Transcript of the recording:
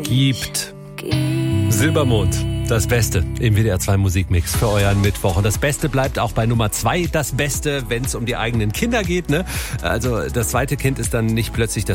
gibt. Silbermond, das Beste im WDR 2 Musikmix für euren Mittwoch. Und das Beste bleibt auch bei Nummer 2 das Beste, wenn es um die eigenen Kinder geht, ne? Also das zweite Kind ist dann nicht plötzlich das